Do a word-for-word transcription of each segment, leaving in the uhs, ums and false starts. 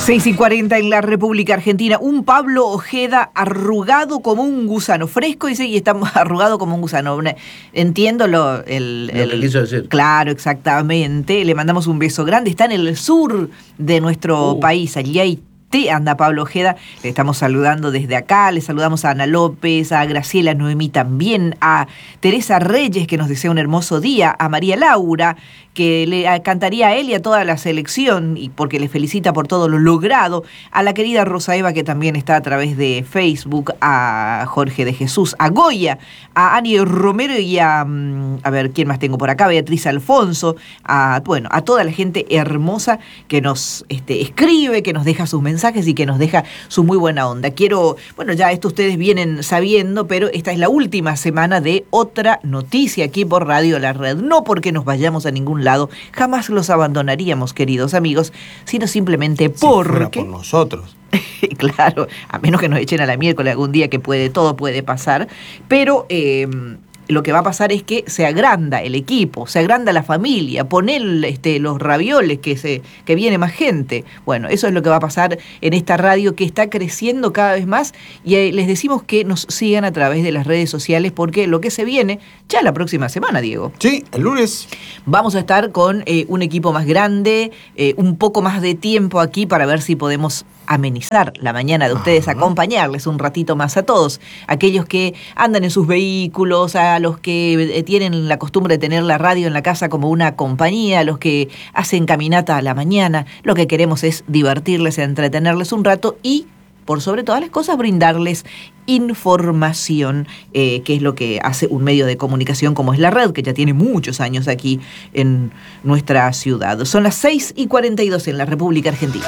seis y cuarenta en la República Argentina. Un Pablo Ojeda arrugado como un gusano. Fresco, dice, y está arrugado como un gusano. Entiendo lo, el, lo el, que quiso decir. Claro, exactamente. Le mandamos un beso grande. Está en el sur de nuestro uh. país. Allí hay anda Pablo Ojeda, le estamos saludando desde acá, le saludamos a Ana López, a Graciela Noemí también, a Teresa Reyes, que nos desea un hermoso día, a María Laura, que le cantaría a él y a toda la selección, y porque le felicita por todo lo logrado, a la querida Rosa Eva, que también está a través de Facebook, a Jorge de Jesús, a Goya, a Ani Romero y a, a ver, ¿quién más tengo por acá? Beatriz Alfonso, a, bueno, a toda la gente hermosa que nos este, escribe, que nos deja sus mensajes y que nos deja su muy buena onda. Quiero, bueno, ya esto ustedes vienen sabiendo, pero esta es la última semana de Otra Noticia aquí por Radio La Red. No porque nos vayamos a ningún lado, jamás los abandonaríamos, queridos amigos, sino simplemente porque... Si fuera por nosotros. Claro, a menos que nos echen a la miércoles algún día, que puede, todo puede pasar, pero... Eh, lo que va a pasar es que se agranda el equipo, se agranda la familia, poner este, los ravioles, que, se, que viene más gente. Bueno, eso es lo que va a pasar en esta radio que está creciendo cada vez más, y eh, les decimos que nos sigan a través de las redes sociales, porque lo que se viene ya la próxima semana, Diego. Sí, el lunes. Vamos a estar con eh, un equipo más grande, eh, un poco más de tiempo aquí para ver si podemos amenizar la mañana de ustedes, uh-huh. acompañarles un ratito más a todos, aquellos que andan en sus vehículos, a los que tienen la costumbre de tener la radio en la casa como una compañía, a los que hacen caminata a la mañana. Lo que queremos es divertirles, entretenerles un rato y, por sobre todas las cosas, brindarles información, eh, que es lo que hace un medio de comunicación como es La Red, que ya tiene muchos años aquí en nuestra ciudad. Son las seis y cuarenta y dos en la República Argentina.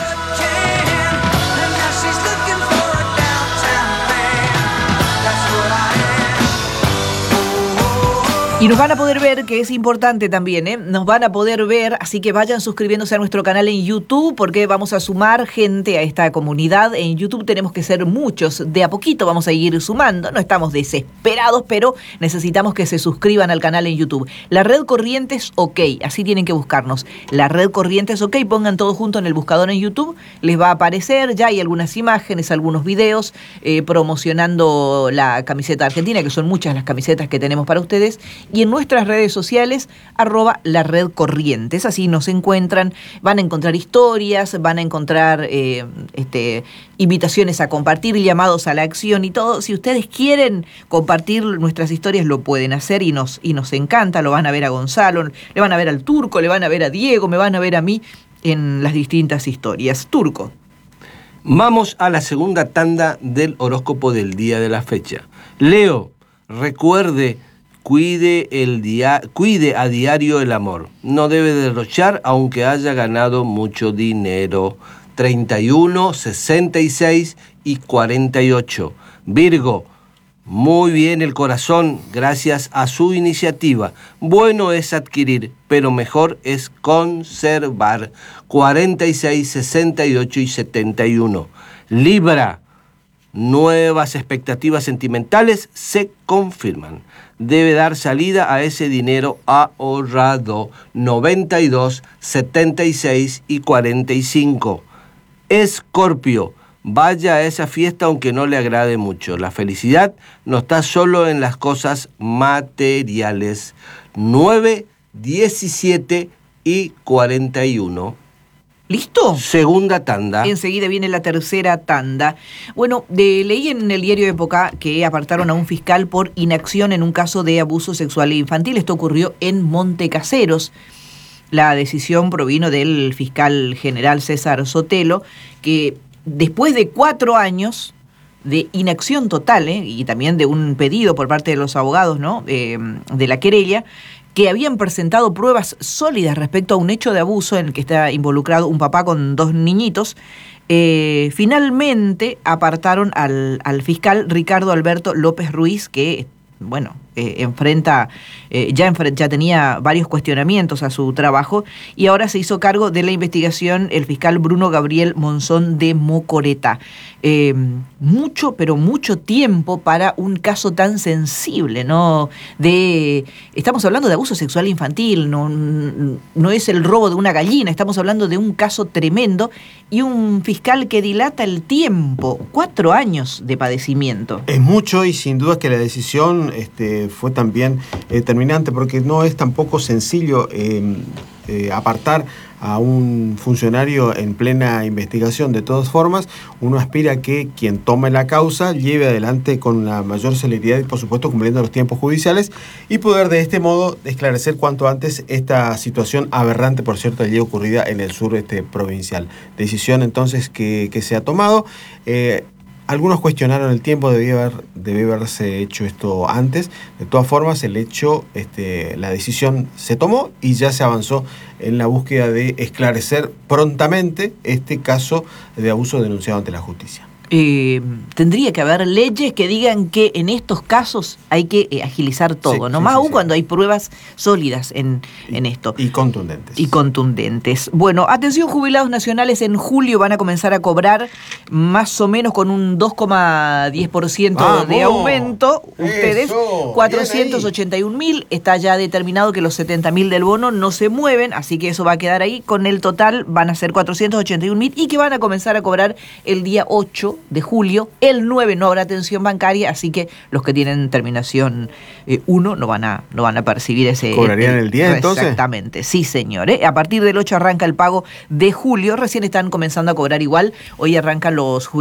Y nos van a poder ver, que es importante también, ¿eh? Nos van a poder ver, así que vayan suscribiéndose a nuestro canal en YouTube, porque vamos a sumar gente a esta comunidad. En YouTube tenemos que ser muchos, de a poquito vamos a ir sumando, no estamos desesperados, pero necesitamos que se suscriban al canal en YouTube. La Red Corrientes OK, así tienen que buscarnos. La Red Corrientes OK, pongan todo junto en el buscador en YouTube, les va a aparecer, ya hay algunas imágenes, algunos videos eh, promocionando la camiseta argentina, que son muchas las camisetas que tenemos para ustedes. Y en nuestras redes sociales, arroba la Red Corrientes, así nos encuentran, van a encontrar historias, van a encontrar eh, este, invitaciones a compartir, llamados a la acción y todo. Si ustedes quieren compartir nuestras historias, lo pueden hacer y nos, y nos encanta. Lo van a ver a Gonzalo, le van a ver al Turco, le van a ver a Diego, me van a ver a mí en las distintas historias. Turco. Vamos a la segunda tanda del horóscopo del día de la fecha. Leo, recuerde... Cuide, el dia- cuide a diario el amor. No debe derrochar aunque haya ganado mucho dinero. treinta y uno, sesenta y seis y cuarenta y ocho. Virgo, muy bien el corazón gracias a su iniciativa. Bueno es adquirir, pero mejor es conservar. cuarenta y seis, sesenta y ocho y setenta y uno. Libra, nuevas expectativas sentimentales se confirman. Debe dar salida a ese dinero ahorrado. noventa y dos, setenta y seis y cuarenta y cinco. Escorpio, vaya a esa fiesta aunque no le agrade mucho. La felicidad no está solo en las cosas materiales. nueve, diecisiete y cuarenta y uno. ¿Listo? Segunda tanda. Enseguida viene la tercera tanda. Bueno, de, leí en el diario Época que apartaron a un fiscal por inacción en un caso de abuso sexual infantil. Esto ocurrió en Montecaseros. La decisión provino del fiscal general César Sotelo, que después de cuatro años de inacción total, ¿eh? y también de un pedido por parte de los abogados, ¿no? eh, de la querella, que habían presentado pruebas sólidas respecto a un hecho de abuso en el que está involucrado un papá con dos niñitos, eh, finalmente apartaron al, al fiscal Ricardo Alberto López Ruiz, que, bueno, eh, enfrenta, eh, ya, enfrenta, ya tenía varios cuestionamientos a su trabajo y ahora se hizo cargo de la investigación el fiscal Bruno Gabriel Monzón de Mocoreta. Eh, mucho, pero mucho tiempo para un caso tan sensible, ¿no? De, estamos hablando de abuso sexual infantil, no, no es el robo de una gallina, estamos hablando de un caso tremendo y un fiscal que dilata el tiempo, cuatro años de padecimiento. Es mucho y sin duda que la decisión este, fue también eh, determinante porque no es tampoco sencillo eh, eh, apartar a un funcionario en plena investigación. De todas formas, uno aspira a que quien tome la causa lleve adelante con la mayor celeridad y por supuesto cumpliendo los tiempos judiciales y poder de este modo esclarecer cuanto antes esta situación aberrante, por cierto, allí ocurrida en el sur este, provincial. Decisión entonces que, que se ha tomado. Eh, Algunos cuestionaron el tiempo, debía, haber, debía haberse hecho esto antes. De todas formas, el hecho, este, la decisión se tomó y ya se avanzó en la búsqueda de esclarecer prontamente este caso de abuso denunciado ante la justicia. Eh, tendría que haber leyes que digan que en estos casos hay que eh, agilizar todo, sí, ¿no? Sí, Más sí, aún sí. cuando hay pruebas sólidas en, en esto. Y contundentes. Y contundentes. Bueno, atención, jubilados nacionales en julio van a comenzar a cobrar más o menos con un dos coma diez por ciento de aumento. Ustedes, Eso, cuatrocientos ochenta y un mil, está ya determinado que los setenta mil del bono no se mueven, así que eso va a quedar ahí. Con el total van a ser cuatrocientos ochenta y un mil y que van a comenzar a cobrar el día ocho de julio, el nueve no habrá atención bancaria, así que los que tienen terminación eh, uno no van a no van a percibir ese... ¿Cobrarían el diez entonces? Exactamente, sí señor. ¿eh? A partir del ocho arranca el pago de julio, recién están comenzando a cobrar igual, hoy arrancan los